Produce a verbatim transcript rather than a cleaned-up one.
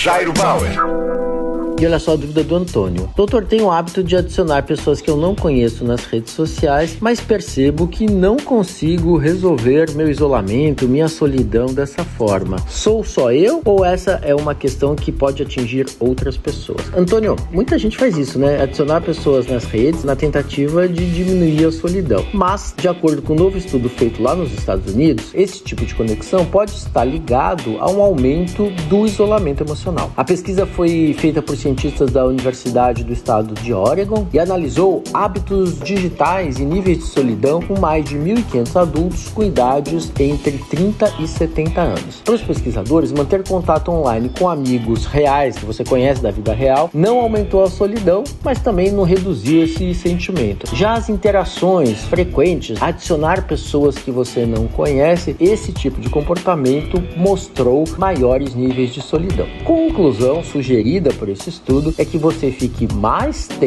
Jairo Bauer. E olha só a dúvida do Antônio. Doutor, tenho o hábito de adicionar pessoas que eu não conheço nas redes sociais, mas percebo que não consigo resolver meu isolamento, minha solidão dessa forma. Sou só eu ou essa é uma questão que pode atingir outras pessoas? Antônio, muita gente faz isso, né? Adicionar pessoas nas redes na tentativa de diminuir a solidão. Mas, de acordo com um novo estudo feito lá nos Estados Unidos, esse tipo de conexão pode estar ligado a um aumento do isolamento emocional. A pesquisa foi feita por cientistas da Universidade do Estado de Oregon e analisou hábitos digitais e níveis de solidão com mais de mil e quinhentos adultos com idades entre trinta e setenta anos. Para os pesquisadores, manter contato online com amigos reais que você conhece da vida real não aumentou a solidão, mas também não reduziu esse sentimento. Já as interações frequentes, adicionar pessoas que você não conhece, esse tipo de comportamento mostrou maiores níveis de solidão. Conclusão sugerida por esse estudo é que você fique mais tempo